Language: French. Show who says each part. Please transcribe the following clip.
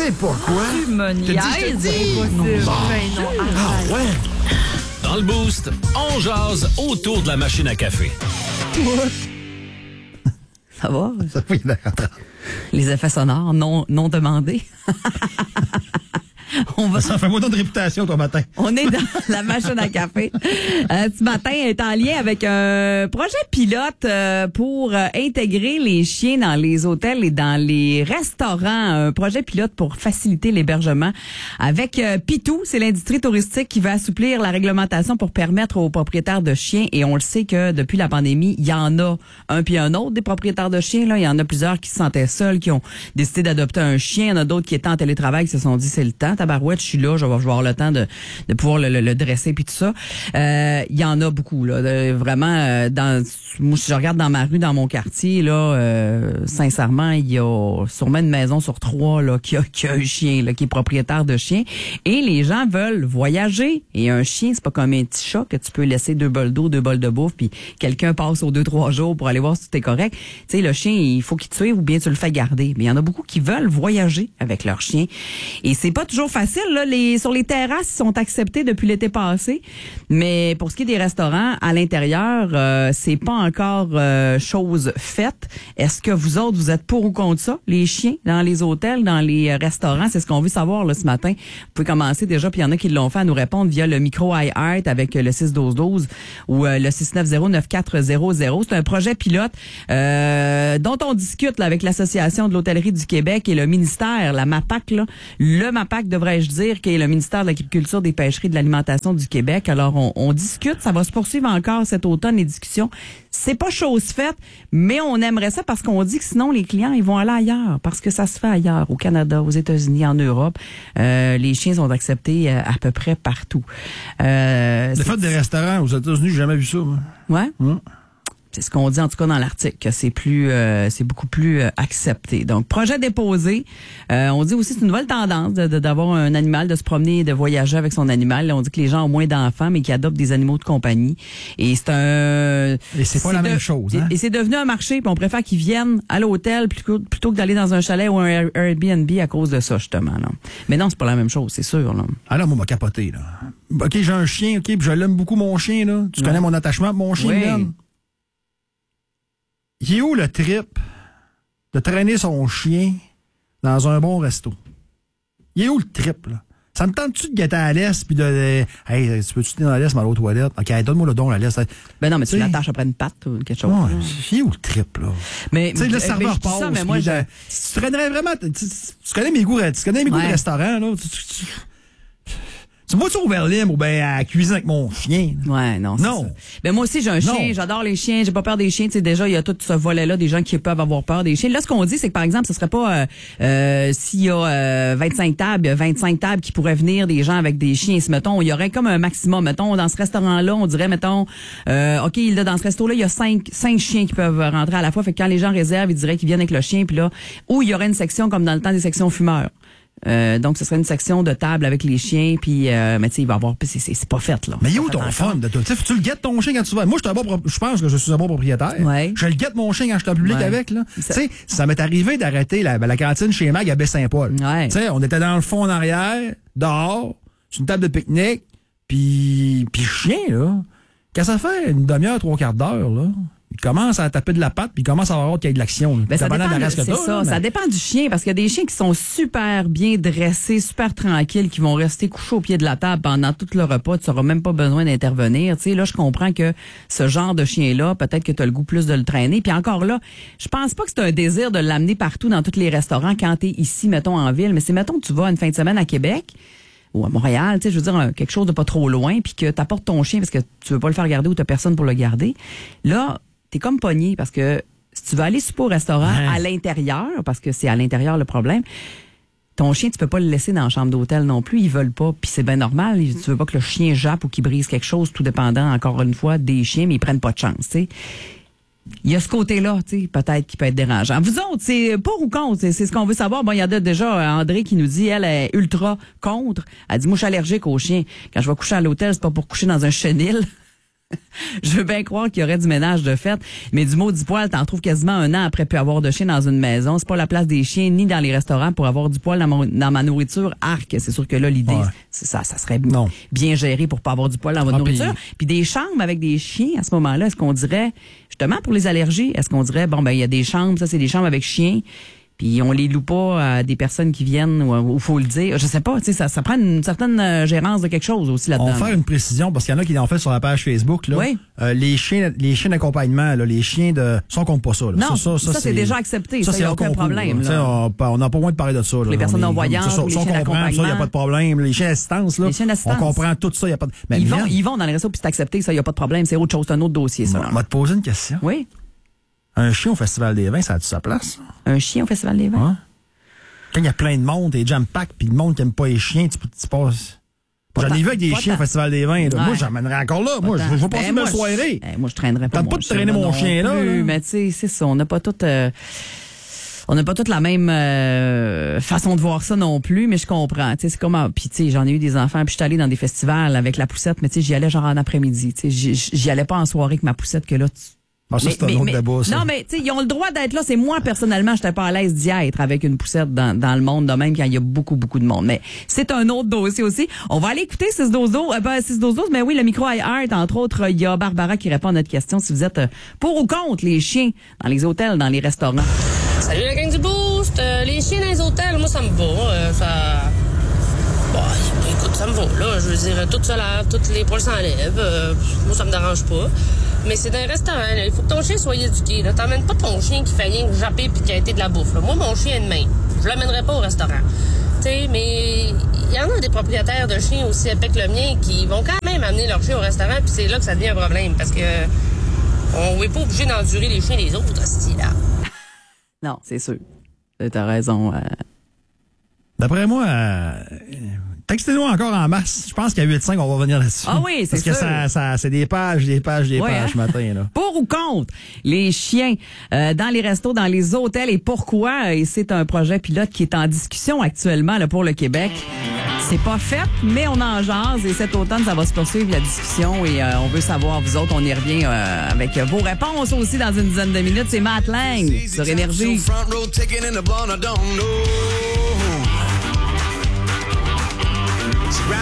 Speaker 1: sais pas quoi.
Speaker 2: Tu me niaises.
Speaker 1: Ah ouais?
Speaker 3: Dans le Boost, on jase autour de la machine à café.
Speaker 2: Ça va?
Speaker 1: Ça oui, d'accord.
Speaker 2: Les effets sonores non demandés.
Speaker 1: Ça fait moins de réputation, toi, matin.
Speaker 2: On est dans la machine à café. Ce matin, est en lien avec un projet pilote pour intégrer les chiens dans les hôtels et dans les restaurants. Un projet pilote pour faciliter l'hébergement avec Pitou. C'est l'industrie touristique qui va assouplir la réglementation pour permettre aux propriétaires de chiens. Et on le sait que depuis la pandémie, il y en a un puis un autre des propriétaires de chiens. Là, il y en a plusieurs qui se sentaient seuls, qui ont décidé d'adopter un chien. Il y en a d'autres qui étaient en télétravail, qui se sont dit c'est le temps. Tabarouette, je suis là, je vais avoir le temps de pouvoir le dresser puis tout ça. Il y en a beaucoup là, vraiment moi si je regarde dans ma rue, dans mon quartier là, sincèrement, il y a sûrement une maison sur 3 là qui a un chien là, qui est propriétaire de chien et les gens veulent voyager et un chien, c'est pas comme un petit chat que tu peux laisser 2 bols d'eau, 2 bols de bouffe puis quelqu'un passe aux 2-3 jours pour aller voir si tout est correct. Tu sais, le chien, il faut qu'il te suive ou bien tu le fais garder. Mais il y en a beaucoup qui veulent voyager avec leur chien et c'est pas toujours facile. Là, sur les terrasses, ils sont acceptés depuis l'été passé. Mais pour ce qui est des restaurants, à l'intérieur, c'est pas encore chose faite. Est-ce que vous autres, vous êtes pour ou contre ça? Les chiens dans les hôtels, dans les restaurants, c'est ce qu'on veut savoir là ce matin. Vous pouvez commencer déjà, puis il y en a qui l'ont fait à nous répondre via le micro iHeart avec le 61212 ou le 690-9400. C'est un projet pilote dont on discute là, avec l'Association de l'hôtellerie du Québec et le ministère, la MAPAC. Là. Le MAPAC, devrais-je dire, qui est le ministère de l'Agriculture, des Pêcheries et de l'Alimentation du Québec. Alors, on discute, ça va se poursuivre encore cet automne, les discussions. C'est pas chose faite, mais on aimerait ça parce qu'on dit que sinon, les clients, ils vont aller ailleurs, parce que ça se fait ailleurs, au Canada, aux États-Unis, en Europe. Les chiens sont acceptés à peu près partout.
Speaker 1: Le fait des restaurants aux États-Unis, j'ai jamais vu ça, moi.
Speaker 2: Ouais? C'est ce qu'on dit en tout cas dans l'article, que c'est beaucoup plus accepté. Donc, projet déposé. On dit aussi que c'est une nouvelle tendance d'avoir un animal, de se promener et de voyager avec son animal. Là, on dit que les gens ont moins d'enfants, mais qui adoptent des animaux de compagnie. Et c'est
Speaker 1: pas la même chose. Hein?
Speaker 2: Et c'est devenu un marché, puis on préfère qu'ils viennent à l'hôtel plutôt que d'aller dans un chalet ou un Airbnb à cause de ça, justement. Là. Mais non, c'est pas la même chose, c'est sûr. Là.
Speaker 1: Alors, moi, m'a capoté. Là. OK, j'ai un chien, OK, puis je l'aime beaucoup, mon chien. Là. Tu connais mon attachement pour mon chien,
Speaker 2: oui.
Speaker 1: Il est où le trip de traîner son chien dans un bon resto? Il est où le trip, là? Ça me tente-tu de guetter à l'est puis de hey, tu peux-tu tenir dans l'est, mais à l'autre toilette? OK, donne-moi le don à l'est.
Speaker 2: Ben non, mais tu l'attaches après une patte ou quelque chose.
Speaker 1: Ouais, il est où le trip, là?
Speaker 2: Mais,
Speaker 1: tu sais, le serveur passe.
Speaker 2: Ça, mais moi,
Speaker 1: tu traînerais vraiment. Tu connais mes goûts, de restaurant, là. Tu vas-tu au Verlim ou bien à la cuisine avec mon chien?
Speaker 2: Ouais, non. Non. Ben moi aussi, j'ai un chien. J'adore les chiens. J'ai pas peur des chiens. Tu sais, déjà, il y a tout ce volet-là des gens qui peuvent avoir peur des chiens. Là, ce qu'on dit, c'est que, par exemple, ce serait pas, s'il y a 25 tables qui pourraient venir des gens avec des chiens. Si, mettons, il y aurait comme un maximum. Mettons, dans ce restaurant-là, on dirait, mettons, OK, là, dans ce resto-là, il y a 5 chiens qui peuvent rentrer à la fois. Fait que quand les gens réservent, ils diraient qu'ils viennent avec le chien. Puis là, ou il y aurait une section comme dans le temps des sections fumeurs. Donc, ce serait une section de table avec les chiens, puis mais tu sais, il va y avoir, c'est pas fait, là.
Speaker 1: Mais il est où ton fun? Tu le guettes ton chien quand tu vas. Moi, je pense que je suis un bon propriétaire.
Speaker 2: Ouais.
Speaker 1: Je le guette mon chien quand je suis en public avec, là. Tu sais, ça m'est arrivé d'arrêter la cantine chez Mag à Baie-Saint-Paul.
Speaker 2: Ouais.
Speaker 1: Tu sais, on était dans le fond en arrière, dehors, sur une table de pique-nique, puis le chien, là, quand ça fait une demi-heure, 3/4 d'heure, là, il commence à taper de la patte, puis il commence à avoir qu'il y a de l'action.
Speaker 2: Ben, ça dépend du chien, parce qu'il y a des chiens qui sont super bien dressés, super tranquilles, qui vont rester couchés au pied de la table pendant tout le repas. Tu n'auras même pas besoin d'intervenir. Tu sais, là, je comprends que ce genre de chien-là, peut-être que tu as le goût plus de le traîner. Puis encore là, je pense pas que c'est un désir de l'amener partout dans tous les restaurants quand tu es ici, mettons, en ville. Mais c'est, mettons, que tu vas une fin de semaine à Québec ou à Montréal, tu sais, je veux dire, quelque chose de pas trop loin, puis que tu apportes ton chien parce que tu veux pas le faire garder ou tu n'as personne pour le garder. Là, t'es comme pogné parce que si tu veux aller souper au restaurant à l'intérieur, parce que c'est à l'intérieur le problème, ton chien, tu peux pas le laisser dans la chambre d'hôtel non plus. Ils veulent pas. Puis c'est bien normal. Tu veux pas que le chien jappe ou qu'il brise quelque chose, tout dépendant, encore une fois, des chiens, mais ils prennent pas de chance, tu sais. Il y a ce côté-là, tu sais, peut-être qui peut être dérangeant. Vous autres, c'est pour ou contre? C'est ce qu'on veut savoir. Bon, il y a déjà André qui nous dit, elle est ultra contre. Elle dit, moi, je suis allergique aux chiens. Quand je vais coucher à l'hôtel, c'est pas pour coucher dans un chenil. Je veux bien croire qu'il y aurait du ménage de fait, mais du maudit poil, t'en trouves quasiment un an après plus avoir de chien dans une maison. C'est pas la place des chiens ni dans les restaurants pour avoir du poil dans ma nourriture. Arc, c'est sûr que là, l'idée, ça serait bien géré pour pas avoir du poil dans votre nourriture. Puis des chambres avec des chiens, à ce moment-là, est-ce qu'on dirait, justement pour les allergies, est-ce qu'on dirait, bon, ben il y a des chambres, ça c'est des chambres avec chiens, puis on les loue pas à des personnes qui viennent, ou faut le dire. Je sais pas, tu sais, ça prend une certaine gérance de quelque chose aussi là-dedans.
Speaker 1: On va faire une précision, parce qu'il y en a qui l'ont fait sur la page Facebook, là.
Speaker 2: Oui.
Speaker 1: Les chiens d'accompagnement, là, les chiens de... Ça, on compte pas ça, là.
Speaker 2: Non, ça c'est déjà accepté. Ça, il n'y a aucun problème.
Speaker 1: On n'a pas moins de parler de ça, là.
Speaker 2: Les personnes non-voyantes, les chiens d'accompagnement.
Speaker 1: Ça, il n'y a pas de problème. Les chiens d'assistance, là.
Speaker 2: Les chiens d'assistance.
Speaker 1: On comprend tout ça, il n'y a pas de... Mais
Speaker 2: ils vont dans les restos, puis c'est accepté, ça, il n'y a pas de problème. C'est autre chose, c'est un autre dossier, ça.
Speaker 1: On va te poser une question.
Speaker 2: Oui.
Speaker 1: Un chien au Festival des Vins, ça a-tu sa place?
Speaker 2: Un chien au Festival des Vins?
Speaker 1: Ouais. Quand il y a plein de monde, des jam-packs, puis le monde qui n'aime pas les chiens, tu passes. J'en ai vu avec des chiens au Festival des Vins. Là. Ouais. Moi, j'emmènerais encore là. Moi, je vais passer ma soirée.
Speaker 2: Moi, je traînerais pas.
Speaker 1: T'as pas de traîner mon chien là.
Speaker 2: Mais tu sais, c'est ça. On n'a pas toute la même façon de voir ça non plus, mais je comprends. Tu sais, c'est comme puis tu sais, j'en ai eu des enfants, puis je suis allée dans des festivals avec la poussette, mais tu sais, j'y allais genre en après-midi. Tu sais, j'y allais pas en soirée avec ma poussette que là.
Speaker 1: Ah, ça, c'est un autre débat, ça.
Speaker 2: Non, mais tu sais, ils ont le droit d'être là. C'est moi, personnellement, j'étais pas à l'aise d'y être avec une poussette dans le monde de même quand il y a beaucoup, beaucoup de monde. Mais c'est un autre dossier aussi. On va aller écouter 6-12-12. Mais oui, le micro iHeart, entre autres, il y a Barbara qui répond à notre question si vous êtes pour ou contre les chiens dans les hôtels, dans les restaurants.
Speaker 4: Salut la gang du Boost. Les chiens dans les hôtels, moi, ça me va. Écoute, ça me va, là. Je veux dire, tout se lave, tous les poils s'enlèvent. Moi, ça me dérange pas. Mais c'est dans un restaurant, là. Il faut que ton chien soit éduqué, là. T'emmènes pas ton chien qui fait rien que japper puis qui a été de la bouffe, là. Moi, mon chien est de main. Je l'amènerai pas au restaurant. Tu sais, mais il y en a des propriétaires de chiens aussi épais que le mien qui vont quand même amener leur chien au restaurant, puis c'est là que ça devient un problème. Parce que on n'est pas obligé d'endurer les chiens des autres, là.
Speaker 2: Non, c'est sûr. T'as raison.
Speaker 1: D'après moi, textez-nous encore en masse. Je pense qu'à 8-5, on va revenir là-dessus.
Speaker 2: Ah oui, c'est sûr.
Speaker 1: Parce que c'est des pages ce matin, là.
Speaker 2: Pour ou contre les chiens dans les restos, dans les hôtels et pourquoi? Et c'est un projet pilote qui est en discussion actuellement là, pour le Québec. C'est pas fait, mais on en jase et cet automne, ça va se poursuivre la discussion et on veut savoir, vous autres, on y revient avec vos réponses aussi dans une dizaine de minutes. C'est Matt Lang sur Énergie.